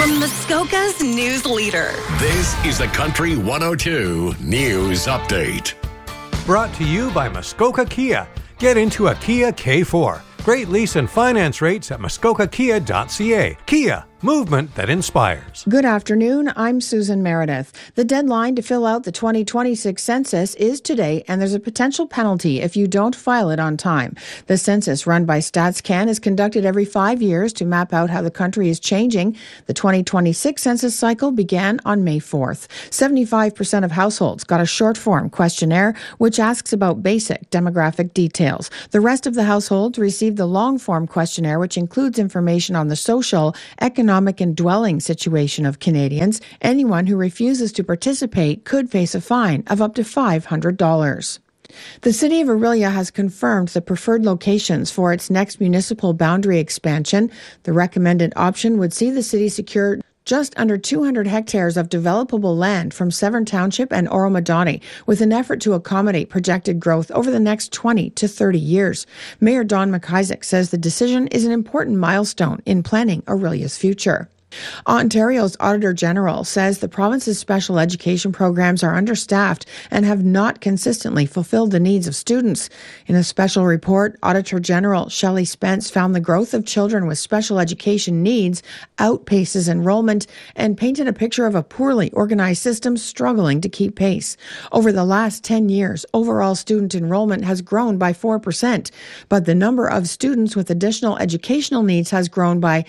Muskoka's news leader. This is the Country 102 News Update. Brought to you by Muskoka Kia. Get into a Kia K4. Great lease and finance rates at muskokakia.ca. Kia, movement that inspires. Good afternoon, I'm Susan Meredith. The deadline to fill out the 2026 census is today, and there's a potential penalty if you don't file it on time. The census, run by StatsCan, is conducted every 5 years to map out how the country is changing. The 2026 census cycle began on May 4th. 75% of households got a short-form questionnaire, which asks about basic demographic details. The rest of the households received the long-form questionnaire, which includes information on the social, economic, and dwelling situation of Canadians. Anyone who refuses to participate could face a fine of up to $500. The City of Orillia has confirmed the preferred locations for its next municipal boundary expansion. The recommended option would see the city secure just under 200 hectares of developable land from Severn Township and Oromadani, with an effort to accommodate projected growth over the next 20 to 30 years. Mayor Don McIsaac says the decision is an important milestone in planning Orillia's future. Ontario's Auditor General says the province's special education programs are understaffed and have not consistently fulfilled the needs of students. In a special report, Auditor General Shelley Spence found the growth of children with special education needs outpaces enrollment and painted a picture of a poorly organized system struggling to keep pace. Over the last 10 years, overall student enrollment has grown by 4%, but the number of students with additional educational needs has grown by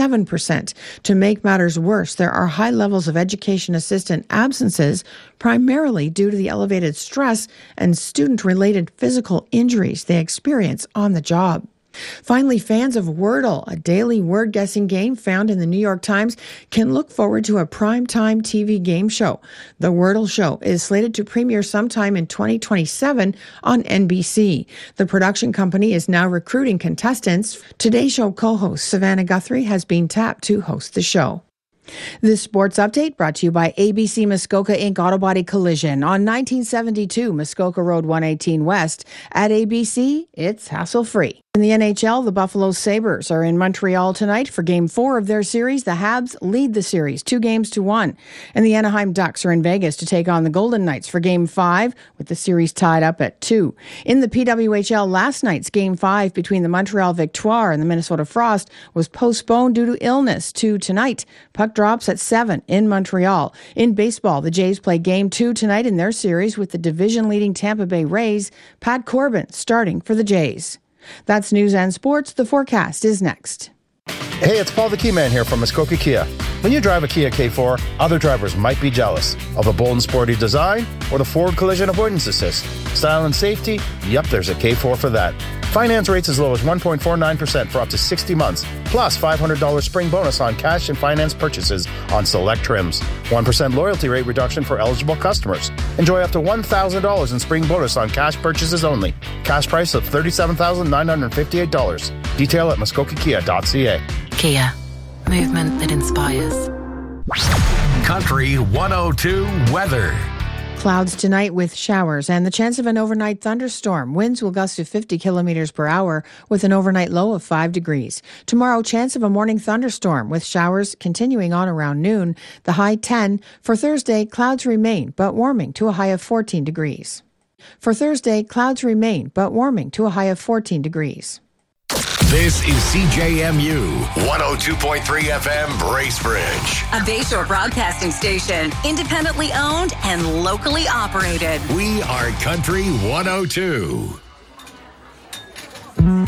7%. To make matters worse, there are high levels of education assistant absences, primarily due to the elevated stress and student-related physical injuries they experience on the job. Finally, fans of Wordle, a daily word-guessing game found in the New York Times, can look forward to a primetime TV game show. The Wordle Show is slated to premiere sometime in 2027 on NBC. The production company is now recruiting contestants. Today Show co-host Savannah Guthrie has been tapped to host the show. This sports update brought to you by ABC Muskoka Inc. Auto Body Collision on 1972 Muskoka Road 118 West. At ABC, it's hassle-free. In the NHL, the Buffalo Sabres are in Montreal tonight for Game 4 of their series. The Habs lead the series 2-1. And the Anaheim Ducks are in Vegas to take on the Golden Knights for Game 5, with the series tied up at 2. In the PWHL, last night's Game 5 between the Montreal Victoire and the Minnesota Frost was postponed due to illness to tonight. Puck drops at 7 in Montreal. In baseball, the Jays play Game 2 tonight in their series with the division-leading Tampa Bay Rays. Pat Corbin starting for the Jays. That's news and sports. The forecast is next. Hey, it's Paul the Keyman here from Muskoka Kia. When you drive a Kia K4, other drivers might be jealous of the bold and sporty design or the forward collision avoidance assist. Style and safety? Yep, there's a K4 for that. Finance rates as low as 1.49% for up to 60 months, plus $500 spring bonus on cash and finance purchases on select trims. 1% loyalty rate reduction for eligible customers. Enjoy up to $1,000 in spring bonus on cash purchases only. Cash price of $37,958. Detail at muskokakia.ca. Kia, movement that inspires. Country 102 weather. Clouds tonight with showers and the chance of an overnight thunderstorm. Winds will gust to 50 kilometers per hour with an overnight low of 5 degrees. Tomorrow, chance of a morning thunderstorm with showers continuing on around noon. The high 10. For Thursday, clouds remain but warming to a high of 14 degrees. For Thursday, clouds remain but warming to a high of 14 degrees. This is CJMU 102.3 FM Bracebridge. A Bayshore broadcasting station, independently owned and locally operated. We are Country 102.